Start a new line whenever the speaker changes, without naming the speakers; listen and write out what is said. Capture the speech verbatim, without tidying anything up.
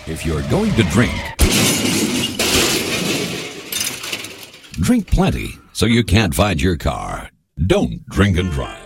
If you're going to drink, drink plenty so you can't find your car. Don't drink and drive.